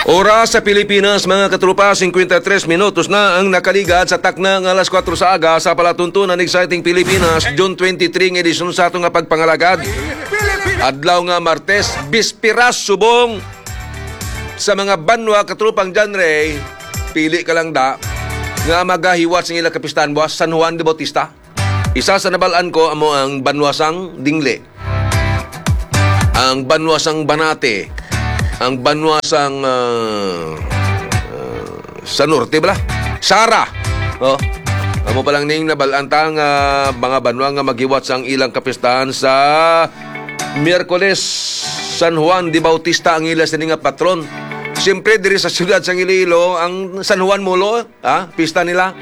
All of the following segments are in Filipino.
Oras sa Pilipinas, mga katrupa, 53 minutos na ang nakaligat sa taknang alas 4 sa aga sa palatuntunan Exciting Pilipinas, June 23 ng edisyon sa atong pagpangalagad. Adlaw nga Martes, bispiras subong sa mga banwa katrupang genre, pili ka lang da nga magahiwat sa ilang kapistahan buwas, San Juan de Bautista. Isa sa nabalaan ko amo ang banwasang Dingle, ang banwasang Banate, ang banwasang sa norte bala, Sara. Oh, amo pa lang ning nabalantang mga banwa nga maghiwat sa ilang kapistahan sa Miyerkules. San Juan de Bautista ang ila sa nga patron. Siyempre diri sa siyudad sa Iloilo ang San Juan Molo, pista nila.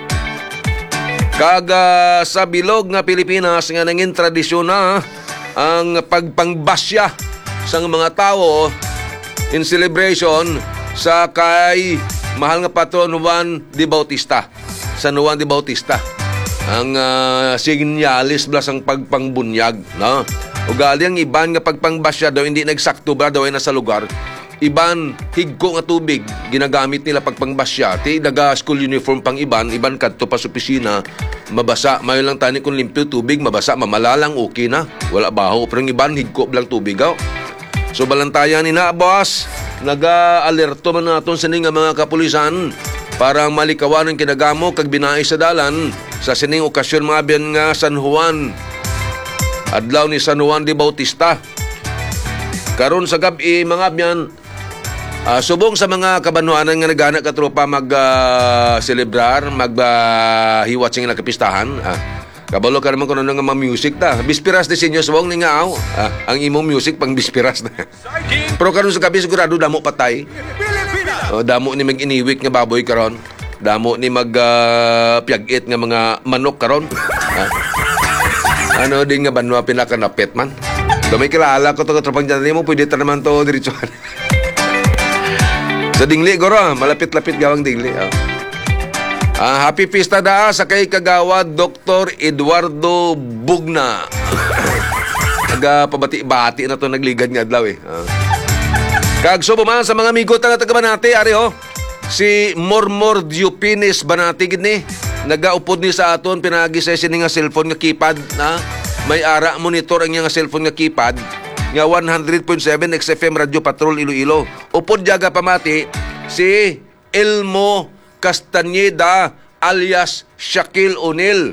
Kaga sa bilog nga Pilipinas nga nangin tradisyon na ang pagpangbasya sa mga tao in celebration sa kay mahal nga patron Juan de Bautista. San Juan de Bautista ang sinyalis blas ang pagpangbunyag, no? Ugali ang iban nga pagpangbasya daw hindi nagsakto ba daw ay nasa lugar. Iban higko nga tubig ginagamit nila pagpangbasya. Ti daga school uniform pang iban kadto pa sa opisina, mabasa, mayo lang tani kung limpyo tubig, mabasa, mamalalang okay na. Wala baho, pero ang iban higko blang tubig aw. So balantayan ni na, boss, naga-alerto man naton sa nga mga kapulisan para malikawan ang kinagamo kag binaay sa dalan sa sining okasyon mga biyan nga San Juan. Adlaw ni San Juan de Bautista. Karon sa gabi mga biyan, subong sa mga kabanwanan nga nagana katropa mag-celebrar, mag-hiwat sa nga kapistahan. Kabalo ka naman kung ano nga mga music ta. Bispiras de sinyo subong ni nga ang imong music pang bispiras na. Pero karon sa gabi sigurado damo patay. Damo ni mag-iniwik nga baboy karon. Damo ni mag-piag-it nga mga manok karon. Ano din nga banwa pinakanapit man. May kilala ko ito katropang dyan mo, pwede ta naman to diretsuhan. Sa Dingle goro, malapit-lapit gawang Dingle. Happy Pista da sa kay kagawad Dr. Eduardo Bugna. Pabati-bati na to nagligad nga adlaw Kagso man sa mga amigo nga taga Banate, ari si Mormor Diopines Banate gid ni. Nagaupod ni sa aton pinagi sa sini nga cellphone nga keypad na may ara monitor ang nga cellphone nga keypad nga 100.7 XFM Radio Patrol Iloilo. Upod jaga pamati si Elmo Castañeda alias Shaquille O'Neal.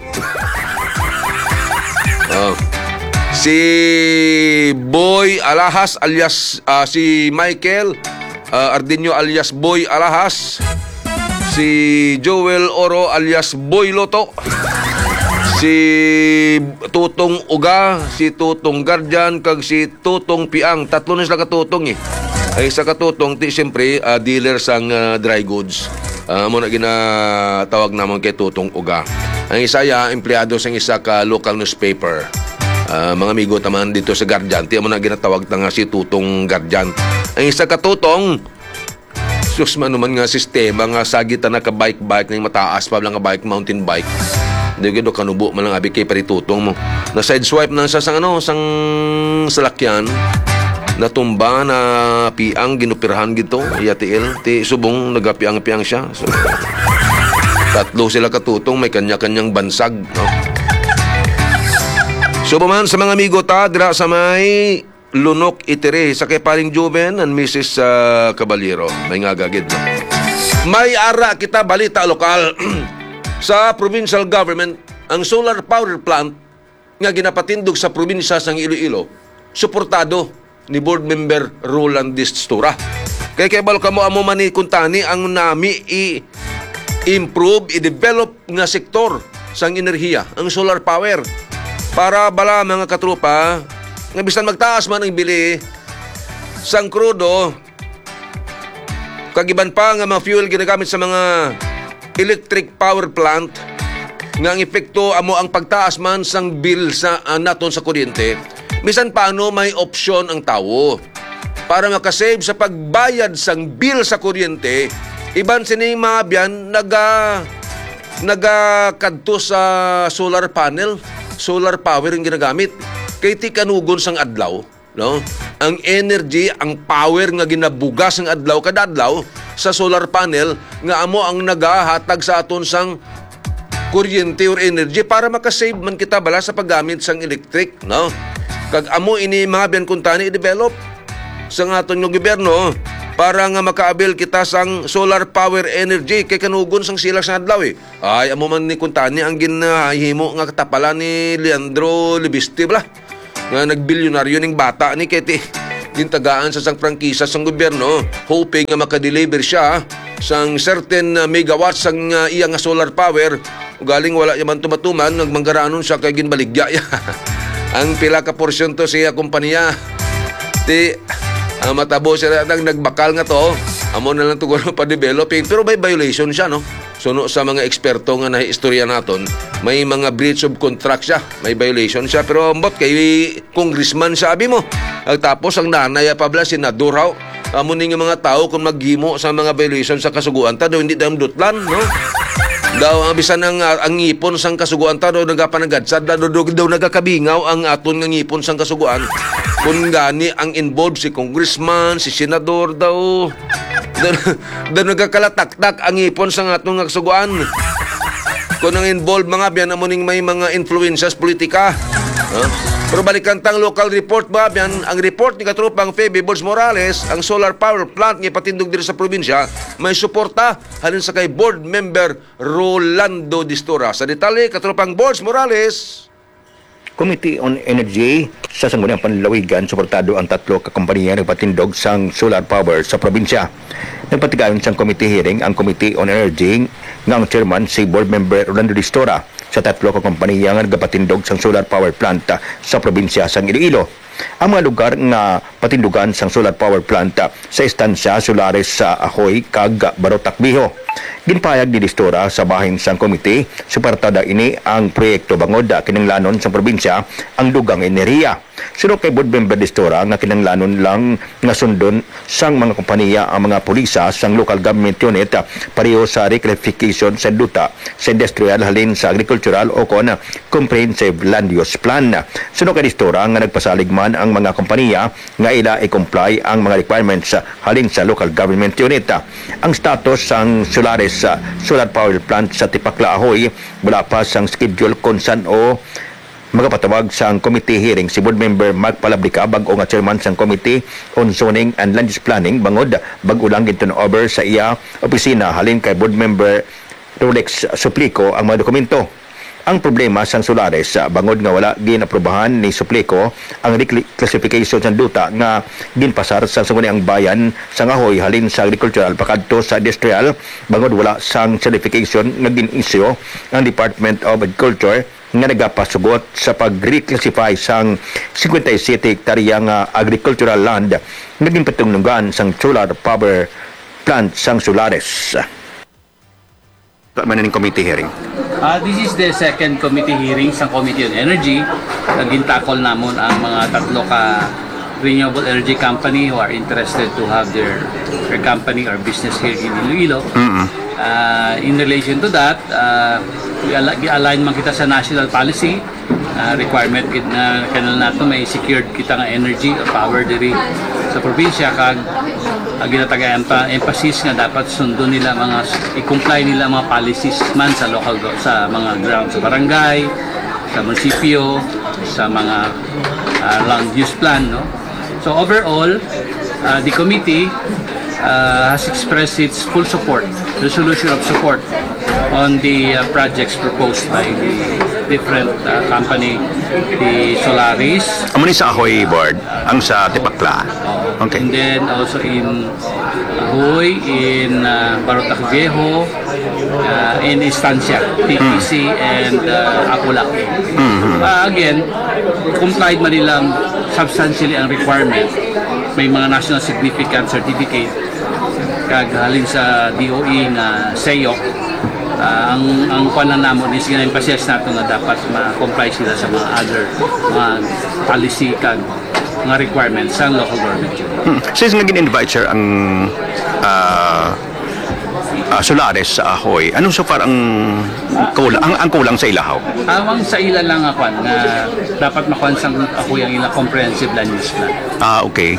Si Boy Alahas alias si Michael Ardenio alias Boy Alahas. Si Joel Oro alias Boy Loto. Si Tutong Uga, si Tutong Guardian, kag si Tutong Piang. Tatlo na sila katutong Ay sa katutong, siyempre, dealer sang dry goods. Muna ginatawag naman kay Tutong Uga. Ang isa empleyado sang isa ka local newspaper. Mga amigo taman dito sa Guardian, muna ginatawag nga si Tutong Guardian. Ang isa katutong, sus man naman nga sistema nga sagitan na ka bike-bike na mataas pa lang nga bike, mountain bike. Hindi ko kanubo man lang abi kay paritutong mo. Na side swipe na sa sang salakyan. Natumba na piang ginupirahan gito. Yatiil. Ti subong nagapiang-piang siya. So, tatlo sila katutong may kanya-kanyang bansag. No? So man sa mga amigo ta, dira sa may Lunok Itire sa kay paring Juven and Mrs. Caballero. May nga gagid. No? May ara kita balita lokal. Sa provincial government, ang solar power plant nga ginapatindog sa probinsya sang Iloilo, suportado ni board member Roland Distura. Kaya balo kamo amo man ni kuntani ang nami i-improve, i-develop nga sektor sang enerhiya, ang solar power. Para bala mga katrupa, nga bisan magtaas man ang bili sang krudo, kagiban pa nga mga fuel ginagamit sa mga electric power plant nga ang epekto amo ang pagtaas man sang bill sa naton sa kuryente. Bisan paano may opsyon ang tawo para makasave sa pagbayad sang bill sa kuryente. Iban sining mga biyan nagakadto sa solar panel, solar power ang ginagamit. Kay ti kanugon sang adlaw, no? ang energy, ang power nga ginabugas ng adlaw kada adlaw sa solar panel nga amo ang nagahatag sa aton sang kuryente or energy para makasave man kita bala sa paggamit sang electric, no? Kag amo ini mga biyan kuntani i-develop sa aton nga gobyerno para nga makaabil kita sang solar power energy kay kanugon sang silak sa adlaw eh. Ay amo man ni kuntani ang ginahimo nga katapalan ni Leandro Libiste bala nga nagbilyonaryo ning bata ni keti gintagaan sa sang prangkisa sang gobyerno hoping nga makadeliver siya sang certain megawatts sang iya nga solar power galing wala yaman tumatuman nagmanggaranon siya kay ginbaligya ya. Ang pila ka porsyon to siya kompanya ti matabo siya nang nagbakal nga to amo na lang tuguro pa developing pero may violation siya no. Suno sa mga eksperto nga nahiistorya naton, may mga breach of contract siya, may violation siya. Pero ambot kay congressman sabi mo. Tapos ang nanay pabla senador raw. Amo ning mga tao kung maghimo sa mga violation sa kasuguan ta daw hindi damdutlan, no? Daw ang bisan ang ngipon sang kasuguan ta daw nagapanagadsad daw nagakabingaw ang aton nga ngipon sang kasuguan. Kung gani ang involved si congressman, si senador daw nagakalataktak ang ipon sa atong kasuguan. Kung ang involved mga biyan amuning may mga influences politika. Pero balikan tang local report ba biyan, ang report ni katropang Feby Bols Morales, ang solar power plant nga patindog dito sa probinsya, may suporta halin sa kay board member Rolando Distora. Sa detalye katropang Bols Morales. Committee on Energy sa Sangguniang Panlalawigan suportado ang 3 ka kompanya nagpatindog sang solar power sa probinsya. Nagpatigayon sang committee hearing ang Committee on Energy ngang chairman si board member Rolando Distora sa 3 ka kompanya nga nagpatindog sang solar power plant sa probinsya sang Iloilo. Ang mga lugar nga patindugan sang solar power plant sa istansya Solares sa Ahoy kag Barotac Biho. Ginpayag ni Distora sa bahin sang komite suportada ini ang proyekto bangod kinanglanon sa probinsya ang dugang enerhiya. Sino kay board member Distora nga kinanglanon lang nga sundon sang mga kompanya ang mga pulisa sang local government unit pareho sa reclassification sa duta sa industrial halin sa agricultural o kon comprehensive land use plan. Sino kay Distora nga nagpasalig man ang mga kompanya nga ila i-comply ang mga requirements halin sa local government unit. Ang status sang Solares solar power plant sa Tipakla Ahoy wala pa sang schedule kung saan o magapatawag sang committee hearing si board member Mark Palabrica bag-o nga chairman sang committee on zoning and land use planning bangod bag-o lang giton over sa iya opisina halin kay board member Rolex Suplico ang mga dokumento. Ang problema sang Solares bangod nga wala ginaprobahan ni Suplico ang reclassification sa duta nga ginpasar sa Sangguniang Bayan sa Ahoy halin sa agricultural pakadto sa industrial bangod wala sang certification nga gin-issue ang Department of Agriculture nga nagapasugot sa pag-reclassify sang 57 hektarya nga agricultural land nga ginpatungnugan sang solar power plant sang Solares. Mananing committee hearing. This is the second committee hearing sa Committee on Energy. Gintakol namon ang mga 3 ka renewable energy company who are interested to have their company or business here in Iloilo. In relation to that, i-align man kita sa national policy requirement na kanal nato may secured kita nga energy or power diri sa probinsya kag ginatagayan pa emphasis nga dapat sundon nila mga i-comply nila mga policies man sa local sa mga ground sa barangay, sa munisipyo, sa mga land use plan, no. So overall, the committee has expressed its full support, resolution of support on the projects proposed by the different company, the Solaris. Amo ni sa Ahoy board, ang sa Tipakla. Okay. And then also in Ahoy, in Barotac Viejo, in Estancia, TPC, and Aculac. Again, complied man nilang substantially ang requirement. May mga national significant certificate kag halin sa DOE nga SEOC. Ang pananamon is gina-emphasize nato nga dapat ma-comply sila sa mga other mga policy kag mga requirements sa local government. Since naging invite sir ang Solares sa Ahoy. Anong so far ang kulang sa ilahaw? Amang sa ila lang ako na dapat makuha sang ako yung ilang comprehensive land use plan. Okay.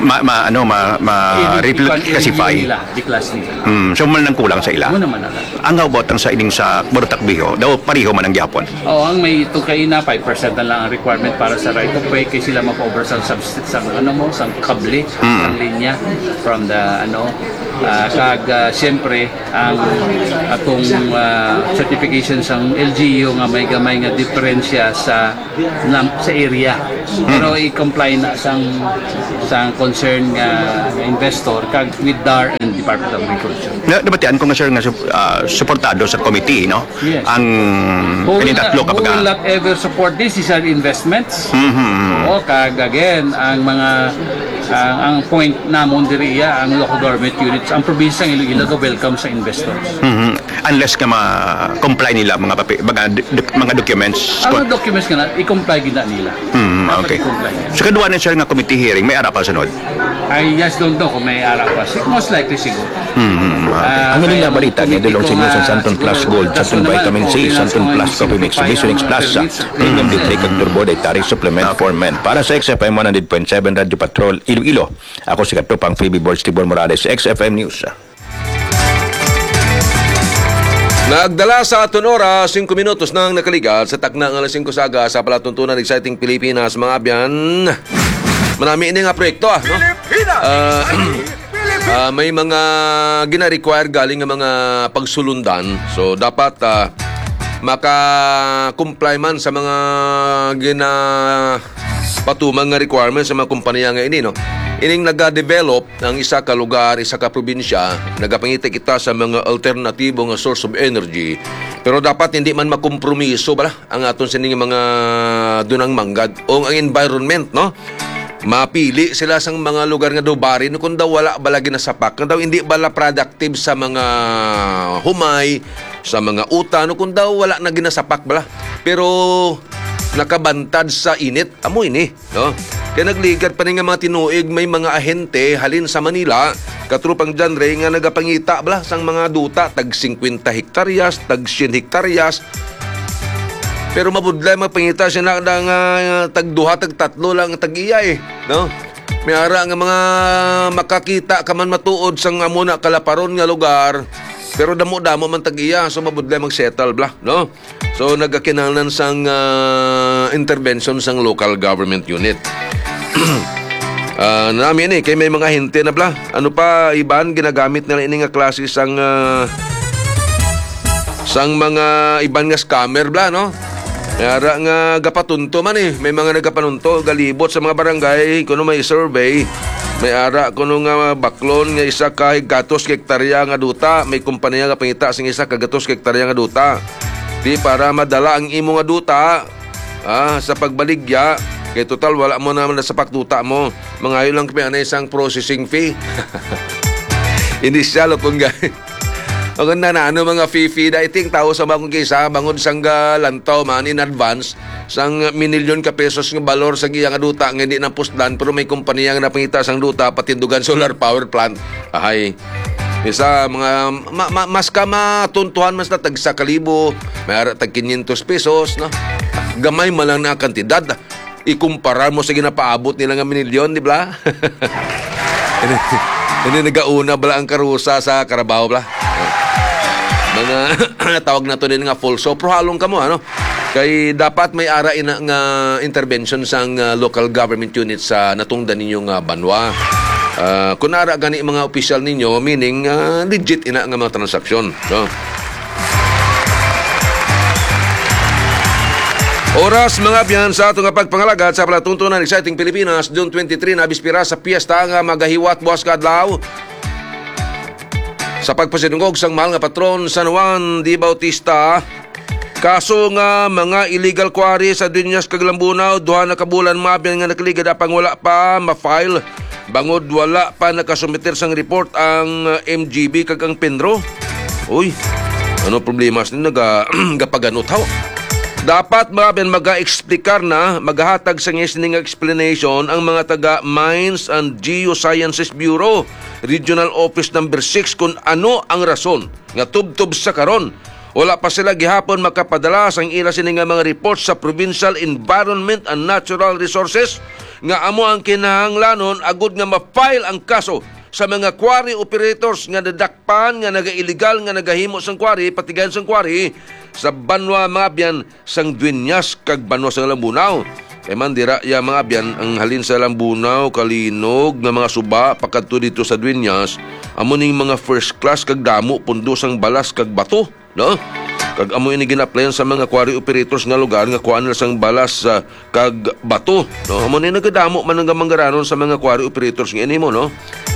Reclassify. Di class nila. So man nang kulang sa ila. Ano naman na. Ang hawbot ang sa ining sa Murutakbiho, daw pariho man ang gyapon. Ang may tukay na 5% na lang ang requirement para sa right of way kay sila mapa-over sa sang kable, ang linya from the siyempre ang atong certification sang LGU nga may gamay nga diferensya sa area. Pero i-comply na sang concern nga investor kag with DAR and Department of Agriculture. Nabatian ko nga sir nga suportado sa committee, no? Yes. Ang kanitatlo Who will not ever support this is our investments. O kag again ang mga ang point namon diri ang local government units, ang probinsya ng Iloilo welcome sa investors. Unless ka ma-comply nila mga documents. Ang documents nga i-comply gid nila. Okay. So kadua na sir nga committee hearing may ara pa sunod. I just don't know kung may arap pa. Most likely siguro. Ang galing na balita ni Delong Sinyo sa Santon Plus Gold, Santon Vitamin C, Santon Plus Coffee Mix, Visionix Plus, Premium D3 kag Turbo Dietary Supplement for Men. Para sa XFM 100.7 Radio Patrol Iloilo. Ako si Katupang Phoebe Borges Tibor Morales, XFM News. Nagdala sa aton oras, 5 minutos nang nakaligat sa takna ng alas 5 saga sa palatuntunan Exciting Pilipinas, mga abyan. Manami ini nga proyekto, no? May mga gina-require galing ng mga pagsulundan. So, dapat maka-comply man sa mga patumang nga requirements sa mga kumpanya nga ini, no? Ining nag-develop ang isa ka lugar, isa ka probinsya, nagapangita kita sa mga alternatibo nga source of energy. Pero dapat hindi man makompromiso bala ang aton sining mga dunang manggad o ang environment, no? Mapili sila sang mga lugar nga daw barin kung daw wala bala ginasapak, kung daw hindi bala productive sa mga humay, sa mga utan, kung daw wala na ginasapak bala. Pero nakabantad sa init, amo ini, no? Kaya nagligat pa rin nga mga tinuig, may mga ahente halin sa Manila, katrupang genre nga nagapangita bala sang mga duta, tag 50 hektaryas, tag 100 hektaryas. Pero mabudlay magpangita siya na tag 2, tag 3 lang tag-iya no? May ara nga mga makakita ka man matuod sang amuna kalaparon nga lugar, pero damo-damo man tag-iya, so mabudlay mag-settle bla, no? So nagkakinahanglan sang intervention sang local government unit. Namin kay may mga hinte na bla. Ano pa iban ginagamit nila ini nga klase sang mga iban nga scammer bla, no? Yara nga gapatunto man may mga nagapanunto galibot sa mga barangay kuno may survey. May ara kuno nga baklon nga isa ka gatos hektarya nga duta, may kompanya nga pangita sing isa ka gatos hektarya nga duta. Di para madala ang imo nga duta sa pagbaligya. Kaya total, wala mo naman na sa paktuta mo. Mangayon lang kami na isang processing fee. Initial o kung gaya. O kung mga fee da iting tao sa mga kung kaysa, bangod sang lantaw man in advance, sang minilyon ka pesos ng balor sa giyang duta, nga hindi na postlan, pero may kumpanya nga napangita sang duta, patindugan solar power plant. Ahay. Isa, mga, mas ka matuntuhan mas na tag 1,000, may tag 500 pesos, no? Gamay malang na kantidad. Ikumpara mo sa ginapaabot nila nga minilyon, di ba? Hindi nagauna bala ang karusa sa Carabao, bla? Mga tawag na to din nga full. So, prohalong ka mo, ano? Kay dapat may ara ina nga intervention sang local government units sa natungdan ninyong banwa. Kung ara gani mga opisyal ninyo, meaning legit ina nga mga transaksyon, no? Oras mga biyan sa atong pagpangalagat sa palatuntunan Exciting Pilipinas, June 23 na bispira sa piyesta nga magahiwat buwas kadlaw. Sa pagpasinungog sang mahal nga patron San Juan Di Bautista, kaso nga mga illegal quarry sa Dunyas kag Lambunaw, duha na kabulan mabiyan nga nakaligad apang wala pa ma-file. Bangod wala pa nakasumiter sang report ang MGB kag ang Penro. Uy, ano problema sa nagapaganot haw? Dapat maben mag-explicar na, maghatag sa nga explanation ang mga taga Mines and Geosciences Bureau, Regional Office number 6 kung ano ang rason nga tubtob sa karon. Wala pa sila gihapon makapadala sang ila sini nga mga reports sa Provincial Environment and Natural Resources nga amo ang kinahanglanon agud nga ma-file ang kaso sa mga quarry operators nga nadakpan nga naga-illegal nga nagahimo sang quarry, patigan sang quarry sa Banwa mga biyan sang Dueñas kag Banwa sa Lambunaw. Kay man dira ya mga biyan ang halin sa Lambunaw, Kalinog nga mga suba pakadto dito sa Dueñas, amo ning mga first class kag damo pundo sang balas kag bato, no? Kag amo ini ginaplayan sa mga quarry operators nga lugar nga kuan nila sang balas kag bato, no? Amo ni nagadamo man nga manggaranon sa mga quarry operators nga ini mo, no?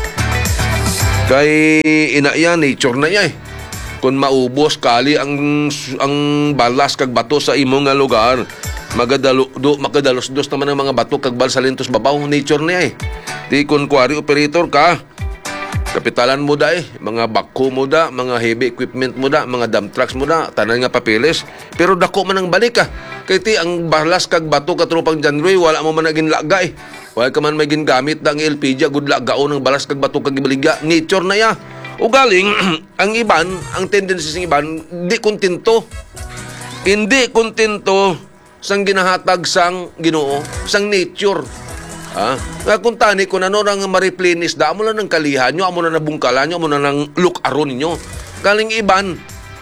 Kay ina yan, nature na yan. Kung maubos kali ang balas kag bato sa imo nga lugar, makadalos-dos naman ang mga bato kag bal sa lintos babaw, nature na yan. Di kung quarry operator ka, kapitalan mo da mga bako mo da, mga heavy equipment mo da, mga dump trucks mo da, tanan nga papeles, pero dako man ang balik ka. Kay ti ang balas kag bato katropang January, wala mo man naging laga Wala ka man may gingamit na ang LPG, good lagaon ng balas kag bato kag ibaligya, nature na ya. O galing, ang iban, ang tendency ng iban, hindi kontento. Hindi kontento sang ginahatag sang Ginoo, sang nature. Nga kung tani, kung ano nang ma-replenish da, amo lang ng kalihan nyo, amo na nabungkalan nyo, amo na ng look-aron nyo. Galing iban,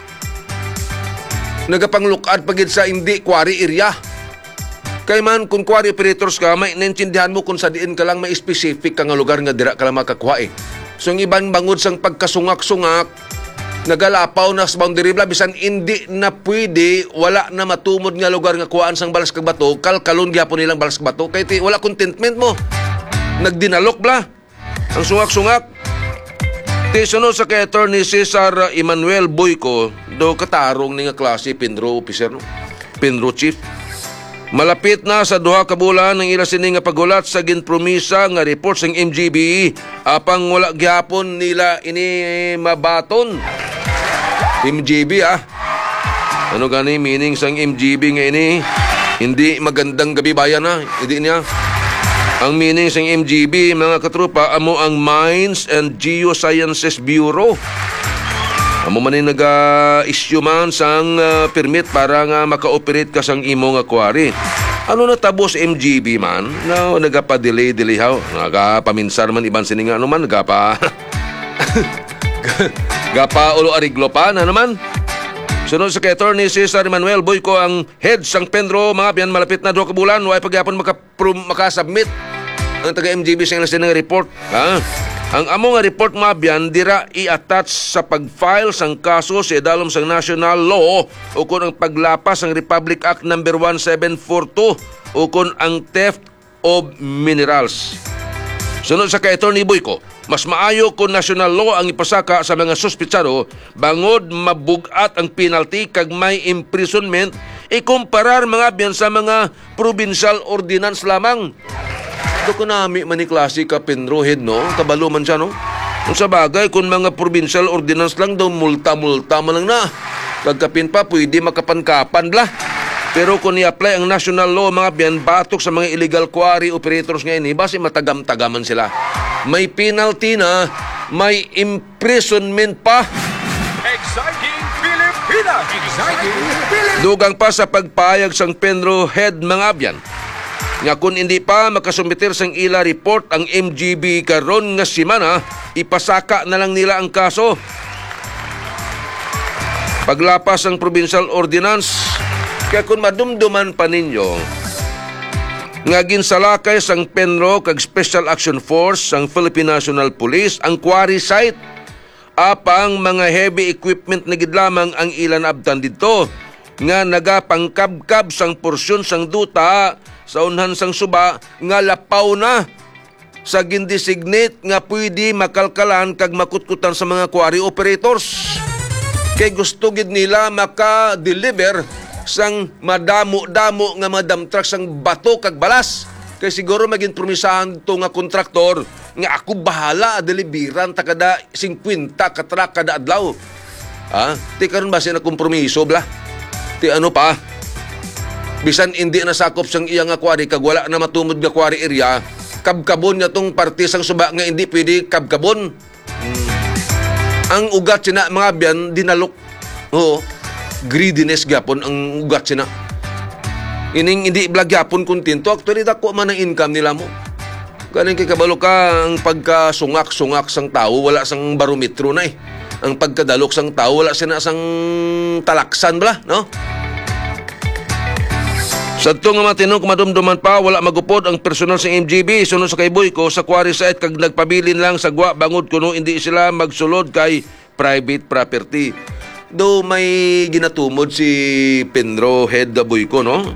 nagapang-look-ad pagid sa hindi quarry area. Kaya man, kung quarry operators ka, may naintindihan mo kung sa diin ka lang may specific ka nga lugar nga dira ka lang makakuha So, ang iban bangod sang pagkasungak-sungak, nagalapaw na sa boundary bla, bisan hindi na pwede, wala na matumod nga lugar nga kuhaan sang balas kag bato, kalkalon gyapon nilang balas kag bato, kaya wala contentment mo. Nagdinalok bla, ang sungak-sungak. Sunod sa kay Attorney Cesar Emmanuel Boyco, do katarong ni nga klase Pinro officer, no? Pinro chief. Malapit na sa duha ka bulan ng ila sini nga pagulat sa ginpromisa nga report sang MGB apang wala gyapon nila ini mabaton. MGB Ano gani meaning sang MGB nga ini? Hindi magandang gabi bayan hindi niya. Ang meaning sang MGB mga katropa amo ang Mines and Geosciences Bureau. Amo man naga-issue man sang permit para nga maka-operate ka sang imo nga quarry. Ano na tabos MGB man? No, nagapa-delay how? Nagapaminsar man iban sini nga ano man nagapa gapa ulo ariglo pa na naman. Sunod sa kay Attorney Cesar Emmanuel Boyco ang head sang Penro mga biyan malapit na 2 ka bulan way pagyapon makasubmit ang taga MGB sa ilang report. Ang amo nga report mabyan dira i-attach sa pag-file sang kaso sa idalom sang national law o kung ang paglapas sang Republic Act No. 1742 o kung ang theft of minerals. Sunod sa kay Attorney Boyco, mas maayo kung national law ang ipasaka sa mga suspitsado bangod mabugat ang penalty kag may imprisonment ikumparar mga biyan sa mga provincial ordinance lamang. Ito ko nami man ni klase ka Penrohead, no? Kabalo man siya, no? Kung sa bagay, kung mga provincial ordinance lang daw, multa-multa man lang na. Pagkapin pa, pwede makapankapan bla. Pero kung i-apply ang national law, mga biyan, batok sa mga illegal quarry operators ngayon, base matagam-tagaman sila. May penalty na, may imprisonment pa. Exciting Pilipinas! Exciting Pilipinas! Dugang pa sa pagpayag sang Penrohead, mga biyan. Nga kung hindi pa makasumiter sang ila report ang MGB karon nga semana, ipasaka na lang nila ang kaso. Paglapas ang provincial ordinance, kaya kung madumduman pa ninyo, nga ginsalakay sang Penro kag Special Action Force sang Philippine National Police ang quarry site, apang mga heavy equipment na gid lamang ang ilan abtan dito, nga nagapangkabkab sang porsyon sang duta sa unhan sang suba nga lapaw na sa gindesignate nga pwede makalkalan kag makutkutan sa mga quarry operators. Kay gusto gid nila maka-deliver sang madamo-damo nga mga dump truck sang bato kag balas. Kay siguro maging promisahan to nga kontraktor nga ako bahala deliveran ta kada 50 ka truck kada adlaw. Ti karon ba sila kompromiso bla? Ti ano pa? bisan hindi nasakop sang iya nga quarry kag wala na matumod nga quarry area, kabkabon nga tong parte sang suba nga hindi pwede kabkabon. Ang ugat sina mga biyan dinalok. Oo. Greediness gapon ang ugat sina. Ining hindi blagyapon kontento, actually dako man ang income nila mo. Galing kay kabalo ka ang pagkasungak-sungak sang tao, wala sang barometro na eh. Ang pagkadalok sang tao, wala sina sang talaksan bala, no? Sa ito nga matinong kumadumduman pa, wala magupod ang personal sa MGB, sunod sa kay Boyko sa quarry site kag nagpabilin lang sa gwa bangod kuno hindi sila magsulod kay private property. Do may ginatumod si Penro Head Boyko, no?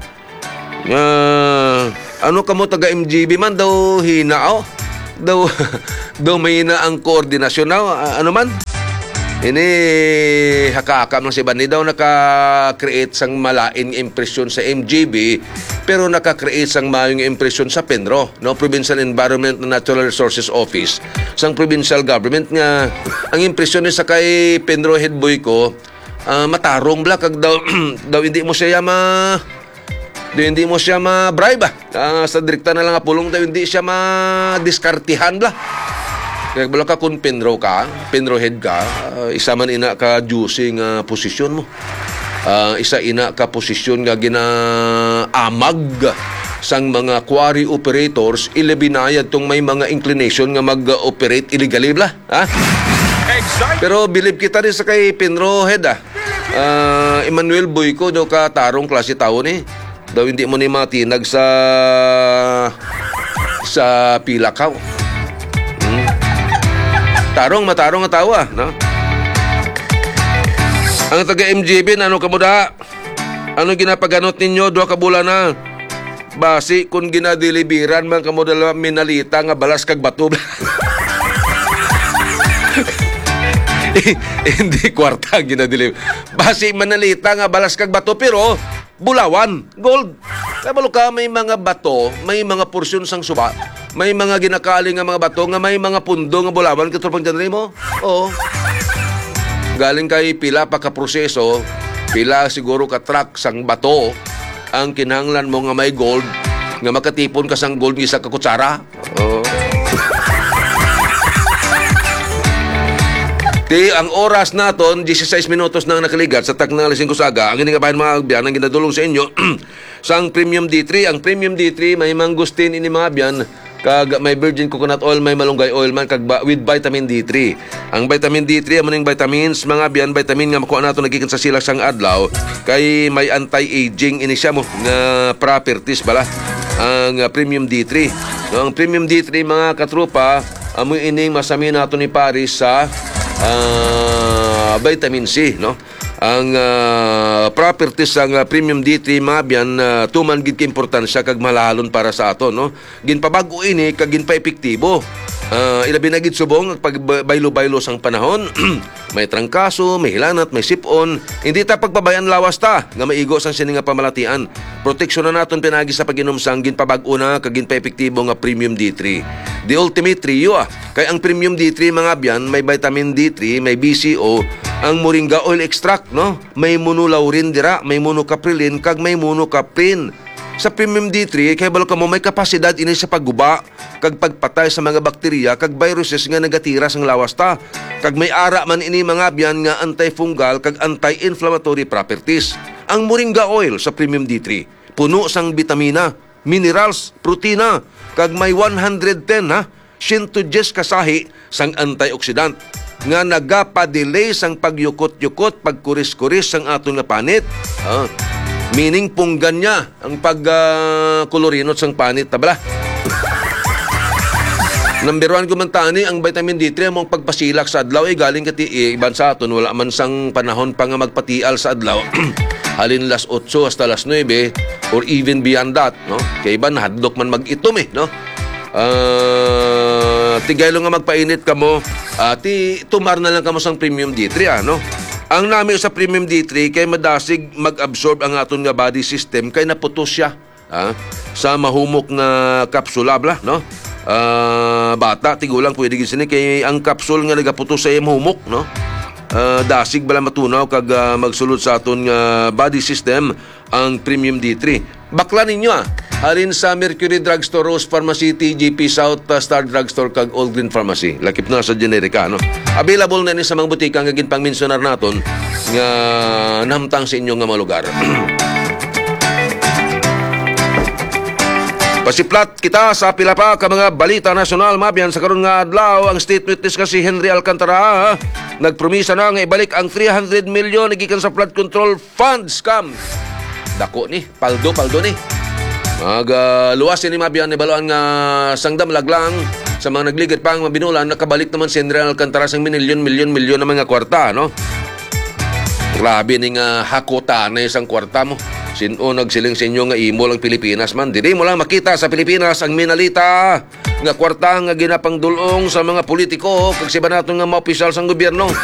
Ano kamo taga MGB man daw hinao? Daw may na ang koordinasyon na ano man? Ini hakakam lang si Bani daw naka-create sang malain impresyon sa MGB pero naka-create sang maayong impresyon sa Penro, no? Provincial Environment and Natural Resources Office sang provincial government nga ang impresyon ni sa kay Penro Head Boyko matarong bla kag daw hindi mo siya hindi mo siya ma-bribe sa direkta na lang pulong daw hindi siya ma-diskartihan bla. Kaya bala ka kung Penro head ka, isa man ina ka juicing posisyon mo. Isa ina ka posisyon nga ginaamag sang mga quarry operators, ilabinayad tong may mga inclination nga mag-operate illegally bla. Pero believe kita rin sa kay Penro head Emmanuel Boyko daw ka tarong klase tao ni. Daw hindi mo ni matinag sa pilakaw. Matarong nga tawa, no? Ang taga-MGB, ano kamuda? Ano ginapaganot ninyo? 2 ka bulan na. Basi, kung ginadilibiran man kamuda minalita nga balas kag bato. Hindi kwarta ginadilib. Basi, manalita nga balas kag bato, pero bulawan, gold. Kabalo ka, may mga bato, may mga porsyon sang suba, may mga ginakaling nga mga bato, nga may mga pundo nga bulawan, katulad pang dyan mo. Oo. Galing kay pila pa ka proseso, pila siguro ka truck sang bato, ang kinahanglan mo nga may gold, nga makatipon ka sang gold isa ka kutsara. Oo. Ang oras naton 16 minutos nang nakaligat sa Taknalisin Kusaga. Ang ginagabahan mga biyan ang ginadulong sa inyo sa ang Premium D3. Ang Premium D3 may mangustin ini mga biyan kag may virgin coconut oil, may malunggay oil man kag with vitamin D3. Ang vitamin D3 amo ning vitamins mga biyan, vitamin nga makuha nato nagikan sa silak sang adlaw kay may anti-aging ini siya mo nga properties bala ang Premium D3. So, ang Premium D3 mga katropa amo ining masami nato ni Paris sa vitamin C, no? Ang properties ng Premium D3 mabyan tuman gid ka importansya kag malalon para sa ato, no? Ginpabago ini kag ginpa-epektibo. Ilabi na gid subong pag baylo-baylo sang panahon. May trangkaso, may hilanat, may sipon. Hindi ta pagpabayan lawas ta nga maigo sang sini nga pamalatian. Proteksyon na naton pinagi sa pag-inom sang ginpabago na kag ginpa-epektibo nga Premium D3. The ultimate trio kay ang Premium D3 mga biyan may vitamin D3, may BCO, ang moringa oil extract, no? May monolaurin dira, may monocaprilin kag may monocaprin. Sa Premium D3 kay balo ka mo may kapasidad ini sa pagguba kag pagpatay sa mga bakterya kag viruses nga nagatira sang lawas ta. Kag may ara man ini mga biyan nga antifungal kag anti-inflammatory properties. Ang moringa oil sa Premium D3 puno sang bitamina, minerals, protina kag may 110 110 kasahi sang antioxidant nga nagapadelay sang pagyukot-yukot, pagkuris-kuris sang aton nga panit. Meaning punggan niya ang pagkolorinot sang panit tabla. Number 1 kumantani ang vitamin D3 among pagpasilak sa adlaw ay galing kati iban sa aton wala man sang panahon pa nga magpatial sa adlaw. Halin las 8 hasta las 9 or even beyond that, no? Kay iban hadlok man mag-itom no? Tigay lang nga magpainit ka mo, tumar na lang ka mo sang Premium D3 no? Ang nami sa Premium D3 kay madasig mag-absorb ang aton nga body system kay naputos siya sa mahumok nga kapsula bla, no? Bata tigulang pwede gid sini kay ang kapsul nga nagaputos sa iyang humok, no? Dasig bala matunaw kag magsulod sa aton nga body system ang Premium D3. Bakla ninyo halin sa Mercury Drugstore, Rose Pharmacy, TGP South, Star Drugstore, kag All Green Pharmacy. Lakip na sa generika, no? Available na ni sa mga butika nga ginpang mensionar naton nga namtang sa inyong nga mga lugar. Pasiplat kita sa pila pa ka mga balita nasyonal, mabyan sa karon nga adlaw. Ang state witness kasi Henry Alcantara nagpromisa na nga ibalik ang 300 million gikan sa flood control fund scam. Dako ni, paldo ni. Luwas ni mabyan ni baloan nga sangdam laglang sa mga nagligid pa ang mabinulan, nakabalik naman si Henry Alcantara sang milyon na mga kwarta, no? Grabe ni nga hakota na isang kwarta mo. Sino nagsiling sa inyo nga imo lang Pilipinas man. Dili mo lang makita sa Pilipinas ang minalita nga kwarta nga ginapang dulong sa mga politiko kag siya ba nato nga mga opisyal sang gobyerno.